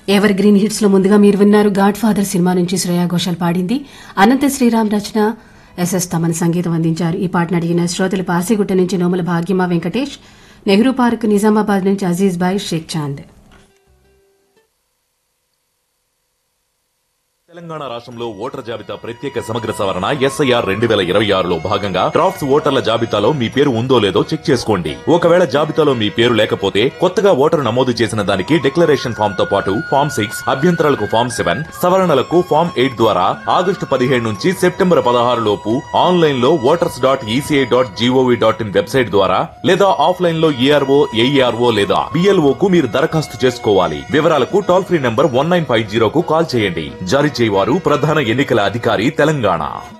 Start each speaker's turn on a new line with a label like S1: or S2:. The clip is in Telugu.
S1: ఎవర్ గ్రీన్ హిట్స్ లో ముందుగా మీరు విన్నారు గాడ్ ఫాదర్ సినిమా నుంచి శ్రేయా ఘోషాల్ పాడింది. అనంత శ్రీరామ్ రచన, ఎస్ఎస్ తమన్ సంగీతం అందించారు. ఈ పాటను అడిగిన శ్రోతలు పాసిగుట్ట నుంచి నోముల భాగ్యమా వెంకటేష్, నెహ్రూ పార్క్ నిజామాబాద్ నుంచి అజీజ్ బాయ్, షేక్ చాంద్.
S2: తెలంగాణ రాష్ట్రంలో ఓటర్ జాబితా ప్రత్యేక సమగ్ర సవరణ SIR 2026లో భాగంగా డ్రాఫ్ట్స్ ఓటర్ల జాబితాలో మీ పేరు ఉందో లేదో చెక్ చేసుకోండి. ఒకవేళ జాబితాలో మీ పేరు లేకపోతే కొత్తగా ఓటరు నమోదు చేసిన దానికి డిక్లరేషన్ ఫామ్ తో పాటు ఫామ్ 6, అభ్యంతరాలకు ఫామ్ 7, సవరణలకు ఫామ్ 8 ద్వారా ఆగస్టు 17 నుంచి సెప్టెంబర్ 16 లోపు ఆన్లైన్ లో voters.eci.gov.in వెబ్సైట్ ద్వారా లేదా ఆఫ్లైన్ లో ERO, AERO లేదా BLO కు మీరు దరఖాస్తు చేసుకోవాలి. వివరాలకు టోల్ ఫ్రీ నంబర్ 1950 కు కాల్ చేయండి. జారీ చేయవారు ప్రధాన ఎన్నికల అధికారి తెలంగాణ.